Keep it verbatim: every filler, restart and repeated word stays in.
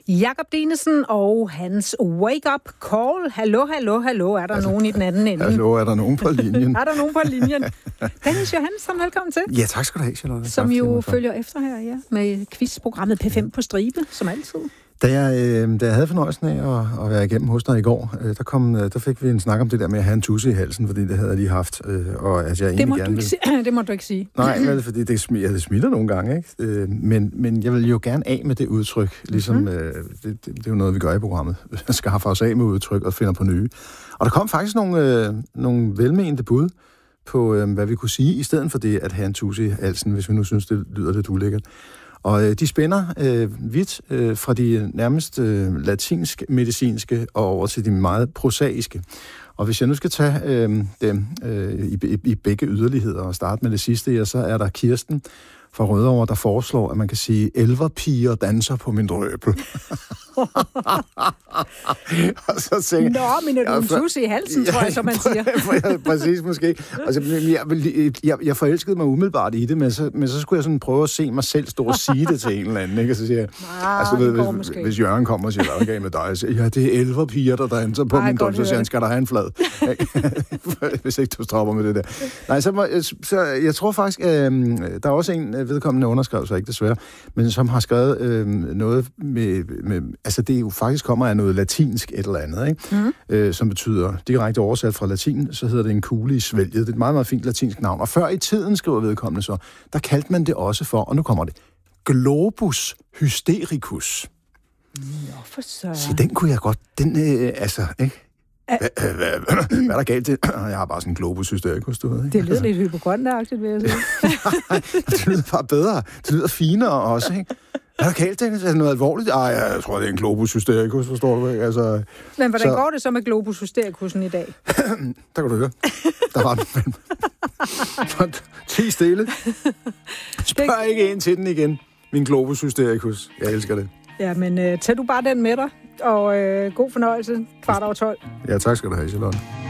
Jakob Dinesen og hans wake-up call. Hallo, hallo, hallo. Er der altså, nogen i den anden ende? Hallo, er der nogen på linjen? er der nogen på linjen? Dennis Johansen, velkommen til. Ja, tak skal du have, Charlotte. Som jo følger efter her, ja, med quizprogrammet P fem på stribe, som altid. Da jeg, øh, da jeg havde fornøjelsen af at, at være igennem hos dig i går, øh, der, kom, øh, der fik vi en snak om det der med at have en tusse i halsen, fordi det havde jeg lige haft. Øh, og at jeg det, må gerne du ikke vil... sige. det må du ikke sige. Nej, vel, fordi det, smitter, det smitter nogle gange, ikke? Øh, men, men jeg vil jo gerne af med det udtryk, ligesom mm-hmm. øh, det, det, det er jo noget, vi gør i programmet. Skaffer os af med udtryk og finder på nye. Og der kom faktisk nogle, øh, nogle velmenende bud på, øh, hvad vi kunne sige, i stedet for det at have en tusse i halsen, hvis vi nu synes, det lyder lidt ulækkert. Og øh, de spænder øh, vidt øh, fra de nærmest øh, latinsk-medicinske og over til de meget prosaiske. Og hvis jeg nu skal tage øh, dem øh, i, i, i begge yderligheder og starte med det sidste, ja, så er der Kirsten fra Rødovre, der foreslår, at man kan sige, elverpiger danser på min drøbel. og så tænker, Nå, men er du en tusse i halsen, tror jeg, som man siger. Præcis, måske. Altså, jeg, jeg, jeg forelskede mig umiddelbart i det, men så, men så skulle jeg sådan prøve at se mig selv stå og sige det til en eller anden, ikke? Og så siger jeg, ah, altså, ved, hvis, hvis Jørgen kommer og siger, hvad er der med dig? Jeg siger, ja, det er elverpiger, der danser på Ej, min drøbel. Så siger han, skal der have en flad? hvis ikke du stopper med det der. Nej, så, må, så jeg tror faktisk, øh, der er også en vedkommende underskrev, så ikke desværre, men som har skrevet øh, noget med, med, altså det jo faktisk kommer af noget latinsk et eller andet, ikke? Mm. Øh, som betyder, direkte oversat fra latin, så hedder det en kugle i svælget. Det er et meget, meget fint latinsk navn. Og før i tiden, skriver vedkommende så, der kaldte man det også for, og nu kommer det, globus hystericus. Nå, for så. Så den kunne jeg godt, den, øh, altså, ikke? Hvad, hvad, hvad, hvad er der galt til? Jeg har bare sådan en globus hystericus, du ved, ikke? Det lyder altså lidt hypokondagtigt, vil jeg sige. Nej, det lyder bare bedre. Det lyder finere også, ikke? Hvad er der galt, Dennis? Er det noget alvorligt? Ej, jeg tror, det er en globus hystericus, forstår du ikke? Altså, men hvordan så... går det så med globus hystericusen i dag? Der kan du høre. Der var den. ti stille. Spørg ikke ind til den igen. Min globus hystericus. Jeg elsker det. Ja, men øh, tag du bare den med dig, og øh, god fornøjelse. Kvart over tolv. Ja, tak skal du have, Charlotte.